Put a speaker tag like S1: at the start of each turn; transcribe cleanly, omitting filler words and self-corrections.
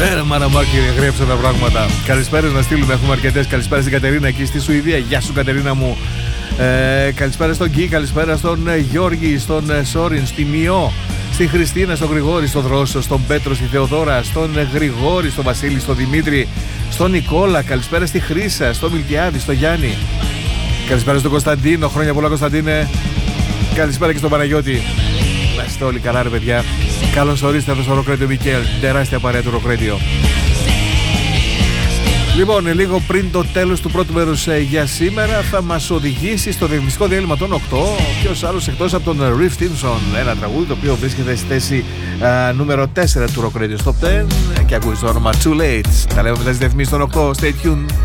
S1: Μαραμάκι, γρέψα τα πράγματα. Καλησπέρες να στείλουμε, έχουμε αρκετές. Καλησπέρα στην Κατερίνα εκεί στη Σουηδία. Γεια σου Κατερίνα μου. Καλησπέρα στον Γκί, καλησπέρα στον Γιώργη, στον Σόριν, στη Μιώ, στη Χριστίνα, στον Γρηγόρη, στον Δρόσο, στον Πέτρο, στη Θεοδώρα, στον Γρηγόρη, στον Βασίλη, στον Δημήτρη, στον Νικόλα. Καλησπέρα στη Χρύσα, στον Μιλτιάδη, στον Γιάννη. Καλησπέρα στον Κωνσταντίνο, χρόνια πολλά Κωνσταντίνε. Καλησπέρα και στον Παναγιώτη. Να είστε όλοι καλά ρε παιδιά. Καλώς ορίστε εδώ στο Ροκρέτιο Μικέλ. Τεράστια παρέα του Ροκρέτιο. Λοιπόν, λίγο πριν το τέλος του πρώτου μέρους για σήμερα θα μας οδηγήσει στο διαφημιστικό διάλειμμα των 8. Ποιος άλλος εκτός από τον Riff Timson. Ένα τραγούδι το οποίο βρίσκεται στη θέση νούμερο 4 του Rock Radio Top 10 και ακούει το όνομα Too Late. Τα λέμε μετά τις διαφημίσεις των 8. Stay tuned.